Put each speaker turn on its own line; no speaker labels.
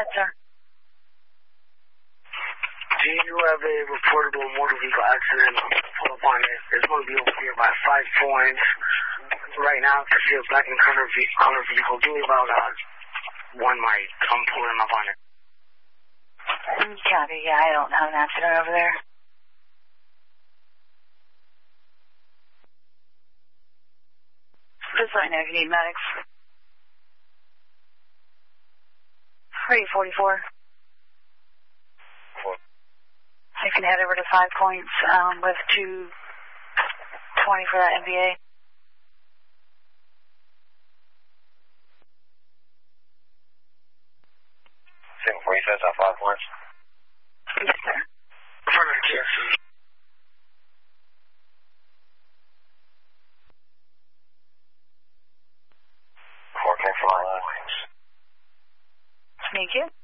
ahead, sir.
Do you have a reportable motor vehicle accident? Pull up on it. It's going to be over here by 5 points. Right now, to see a black and color vehicle. Give me about 1 mic. I'm pulling up on it.
Copy. Yeah, I don't have an accident over there. Just let me know if you need medics. 344. You can head over to 5 points with 220 for that MBA.
Same 47 on 5 points.
Yes, sir.
In front of the KFC.
Four, 5 points.
Thank you.